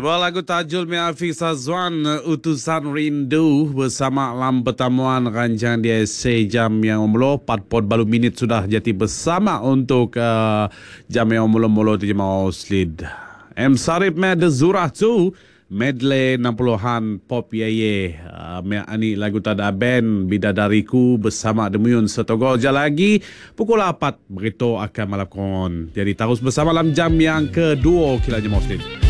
Sebuah lagu tajul Hafiz Azwan, Utusan Rindu, bersama Lam Pertemuan rancang dia sejam yang mula 40 baru minit sudah jadi bersama untuk jam yang mula-mula di Jemaah Oslid. M. Sarip Med Zurah tu medley 60-an pop ye ani lagu tada band Bidadariku bersama Demuyun Setogo je lagi pukul 4 berita akan melakukan. Jadi terus bersama dalam jam yang kedua Kilat Jemaah Oslid.